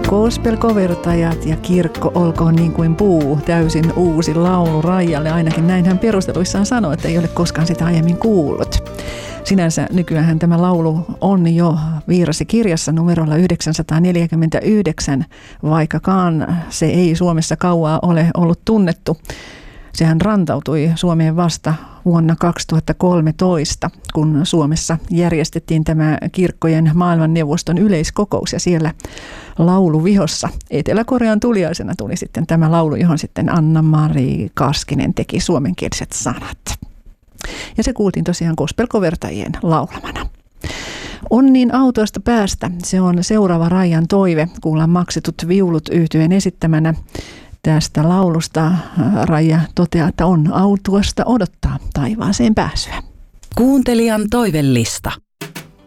Gospel-covertajat ja kirkko olkoon niin kuin puu, täysin uusi laulu Raijalle. Ainakin näin hän perusteluissaan sanoi, että ei ole koskaan sitä aiemmin kuullut. Sinänsä nykyään tämä laulu on jo Viirasi-kirjassa numerolla 949, vaikkakaan se ei Suomessa kauaa ole ollut tunnettu. Sehän rantautui Suomeen vasta vuonna 2013, kun Suomessa järjestettiin tämä kirkkojen maailmanneuvoston yleiskokous ja siellä lauluvihossa Etelä-Korean tuliaisena tuli sitten tämä laulu, johon sitten Anna-Mari Kaskinen teki suomenkieliset sanat. Ja se kuultiin tosiaan gospel-covertajien laulamana. On niin autoista päästä. Se on seuraava Raijan toive. Kuullaan Maksetut viulut -yhtyeen esittämänä. Tästä laulusta Raija toteaa, että on autuasta odottaa taivaaseen pääsyä. Kuuntelijan toivellista.